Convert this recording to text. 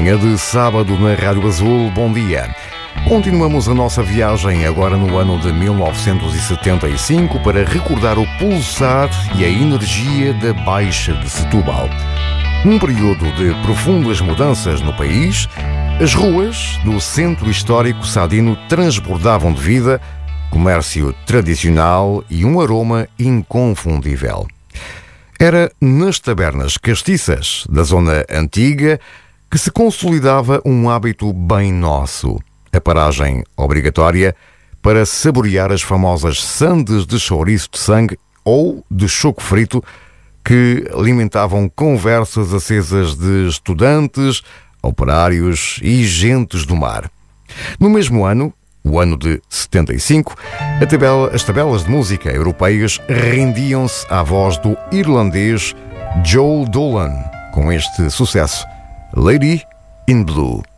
Manhã de sábado na Rádio Azul, bom dia. Continuamos a nossa viagem agora no ano de 1975 para recordar o pulsar e a energia da Baixa de Setúbal. Num período de profundas mudanças no país, as ruas do centro histórico sadino transbordavam de vida, comércio tradicional e um aroma inconfundível. Era nas tabernas castiças da zona antiga que se consolidava um hábito bem nosso, a paragem obrigatória para saborear as famosas sandes de chouriço de sangue ou de choco frito que alimentavam conversas acesas de estudantes, operários e gentes do mar. No mesmo ano, o ano de 75, as tabelas de música europeias rendiam-se à voz do irlandês Joel Dolan com este sucesso, Lady in Blue.